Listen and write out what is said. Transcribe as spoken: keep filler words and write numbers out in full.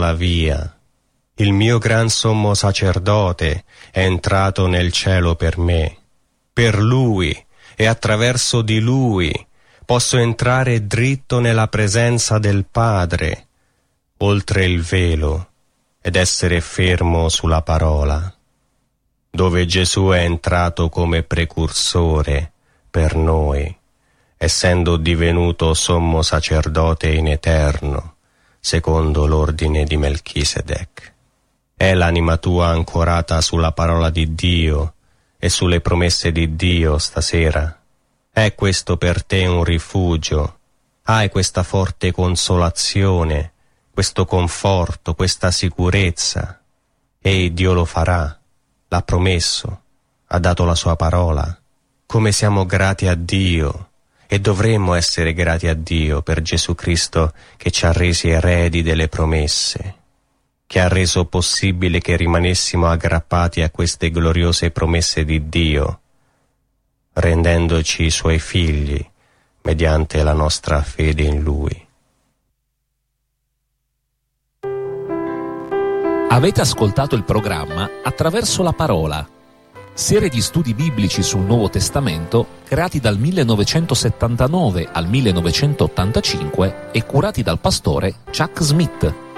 la via. Il mio gran sommo sacerdote è entrato nel cielo per me. Per lui e attraverso di lui posso entrare dritto nella presenza del Padre, oltre il velo, ed essere fermo sulla parola, dove Gesù è entrato come precursore per noi, essendo divenuto sommo sacerdote in eterno, secondo l'ordine di Melchisedec. È l'anima tua ancorata sulla parola di Dio e sulle promesse di Dio stasera? È questo per te un rifugio? Hai questa forte consolazione, questo conforto, questa sicurezza? E Dio lo farà, l'ha promesso, ha dato la sua parola. Come siamo grati a Dio, e dovremmo essere grati a Dio per Gesù Cristo che ci ha resi eredi delle promesse, che ha reso possibile che rimanessimo aggrappati a queste gloriose promesse di Dio, rendendoci Suoi figli mediante la nostra fede in Lui. Avete ascoltato il programma Attraverso la Parola, serie di studi biblici sul Nuovo Testamento creati dal millenovecentosettantanove al millenovecentottantacinque e curati dal pastore Chuck Smith.